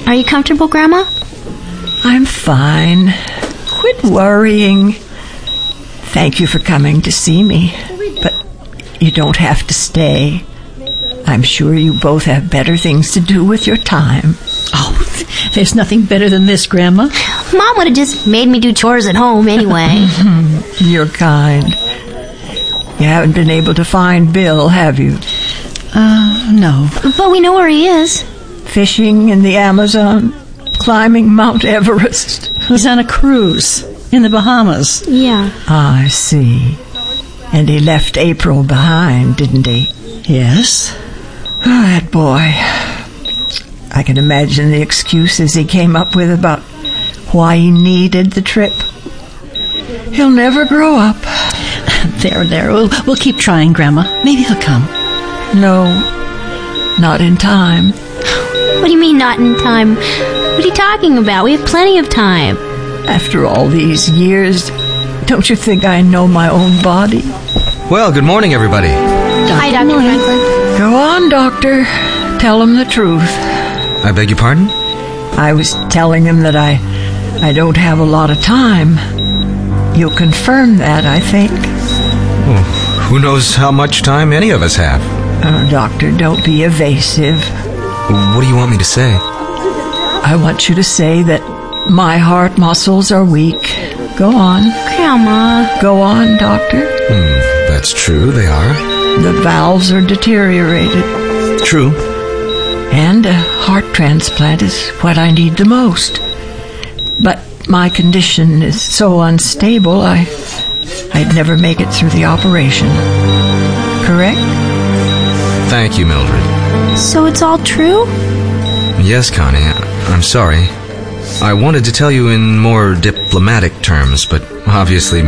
Are you comfortable, Grandma? I'm fine. Quit worrying. Thank you for coming to see me, but you don't have to stay. I'm sure you both have better things to do with your time. Oh, there's nothing better than this, Grandma. Mom would have just made me do chores at home anyway. You're kind. You haven't been able to find Bill, have you? No. But we know where he is. Fishing in the Amazon? Climbing Mount Everest? He's on a cruise in the Bahamas. Yeah. I see. And he left April behind, didn't he? Yes. Oh, that boy. I can imagine the excuses he came up with about why he needed the trip. He'll never grow up. There. We'll keep trying, Grandma. Maybe he'll come. No, not in time. What do you mean, not in time? What are you talking about? We have plenty of time. After all these years, don't you think I know my own body? Well, good morning, everybody. Hi, Dr. Franklin. Go on, Doctor. Tell him the truth. I beg your pardon? I was telling him that I don't have a lot of time. You'll confirm that, I think. Oh, who knows how much time any of us have? Doctor, don't be evasive. What do you want me to say? I want you to say that my heart muscles are weak. Go on. Grandma. Go on, Doctor. That's true, they are. The valves are deteriorated. True. And a heart transplant is what I need the most. But my condition is so unstable, I'd never make it through the operation. Correct? Thank you, Mildred. So it's all true? Yes, Connie, I'm sorry. I wanted to tell you in more diplomatic terms, but obviously